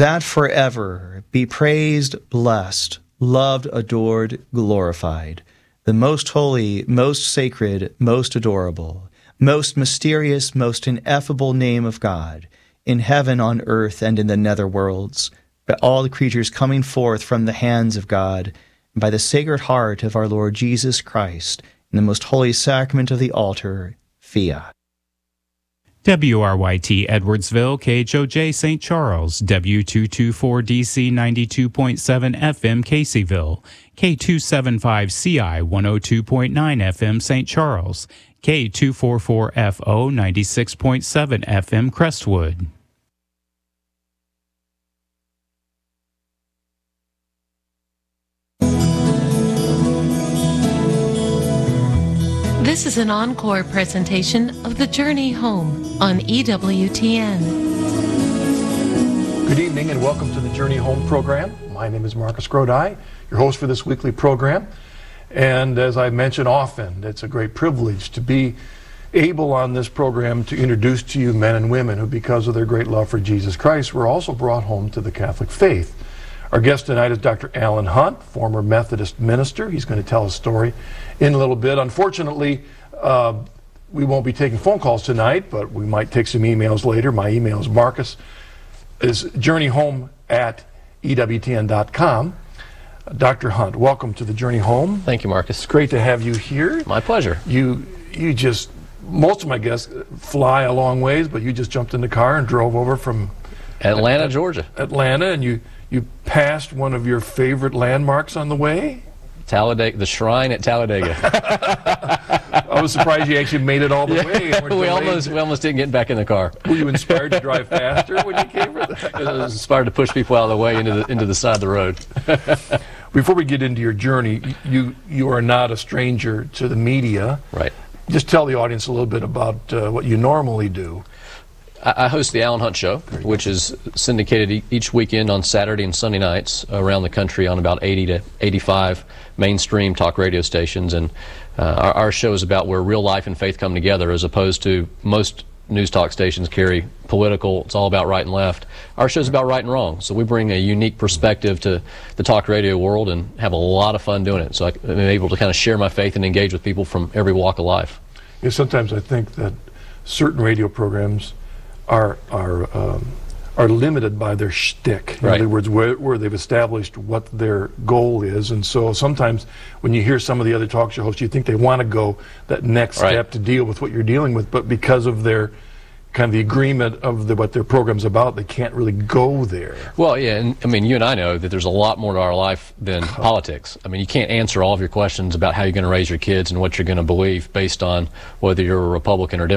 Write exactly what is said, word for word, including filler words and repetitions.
that forever be praised, blessed, loved, adored, glorified, the most holy, most sacred, most adorable, most mysterious, most ineffable name of God, in heaven, on earth, and in the nether worlds, by all the creatures coming forth from the hands of God, and by the sacred heart of our Lord Jesus Christ, in the most holy sacrament of the altar, Fiat. W R Y T Edwardsville, K H O J Saint Charles, W two twenty-four D C ninety-two point seven F M Caseyville, K two seventy-five C I one oh two point nine F M Saint Charles, K two forty-four F O ninety-six point seven F M Crestwood. This is an encore presentation of The Journey Home on E W T N. Good evening and welcome to the Journey Home program. My name is Marcus Grodi, your host for this weekly program. And as I mention often, it's a great privilege to be able on this program to introduce to you men and women who, because of their great love for Jesus Christ, were also brought home to the Catholic faith. Our guest tonight is Doctor Alan Hunt, former Methodist minister. He's going to tell his story in a little bit. Unfortunately, uh, we won't be taking phone calls tonight, but we might take some emails later. My email is Marcus, is journeyhome at E W T N dot com. Uh, Doctor Hunt, welcome to the Journey Home. Thank you, Marcus. It's great to have you here. My pleasure. You, you just, most of my guests fly a long ways, but you just jumped in the car and drove over from Atlanta, Georgia. Atlanta, and you You passed one of your favorite landmarks on the way? Talladega, the shrine at Talladega. I was surprised you actually made it all the yeah, way. we almost we almost didn't get back in the car. Were you inspired to drive faster when you came for that? I was inspired to push people out of the way into the into the side of the road. Before we get into your journey, you you are not a stranger to the media. Right. Just tell the audience a little bit about uh, what you normally do. I host the Alan Hunt Show, which is syndicated each weekend on Saturday and Sunday nights around the country on about eighty to eighty-five mainstream talk radio stations. And uh, our, our show is about where real life and faith come together, as opposed to most news talk stations carry political, it's all about right and left. Our show is about right and wrong. So we bring a unique perspective to the talk radio world and have a lot of fun doing it. So I'm able to kind of share my faith and engage with people from every walk of life. Yeah, sometimes I think that certain radio programs are are um, are limited by their shtick. In right. other words, where, where they've established what their goal is, and so sometimes when you hear some of the other talk show hosts, you think they want to go that next right. step to deal with what you're dealing with, but because of their kind of the agreement of the, what their program's about, they can't really go there. Well, yeah, and I mean, you and I know that there's a lot more to our life than politics. I mean, you can't answer all of your questions about how you're going to raise your kids and what you're going to believe based on whether you're a Republican or Democrat.